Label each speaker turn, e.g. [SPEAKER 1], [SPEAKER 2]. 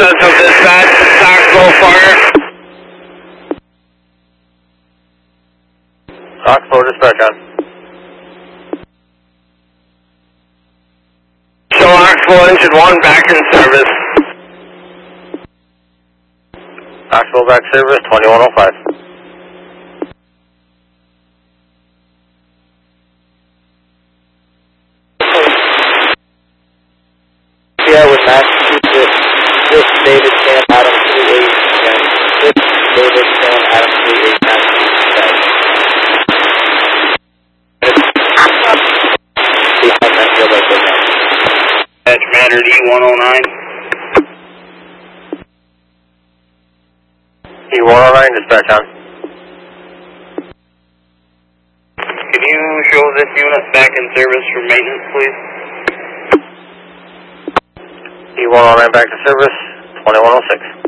[SPEAKER 1] Central Dispatch, Knoxville Fire.
[SPEAKER 2] Knoxville Dispatch on.
[SPEAKER 1] Show Knoxville Engine 1 back in service.
[SPEAKER 2] Knoxville back service, 2105.
[SPEAKER 3] Yeah, with Massachusetts, 6 David Sam Adam 38 and 6 David Sam Adam 38 Massachusetts. Behind that field right there.
[SPEAKER 1] Dispatch Matter E109.
[SPEAKER 2] E109 dispatch on.
[SPEAKER 1] Can you show this unit back in service for maintenance, please?
[SPEAKER 2] E109 back to service, 2106.